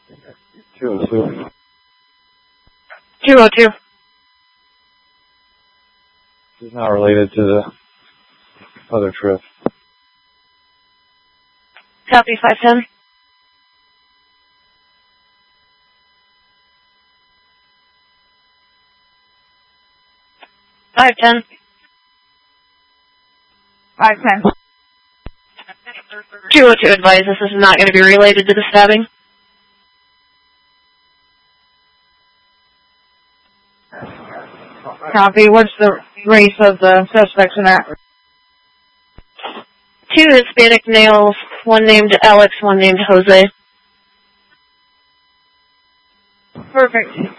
202. 202. This is not related to the other trip. Copy 510. 510. 510. 202 advise this is not going to be related to the stabbing. Copy. What's the race of the suspects in that? 2 Hispanic males, one named Alex, one named Jose. Perfect.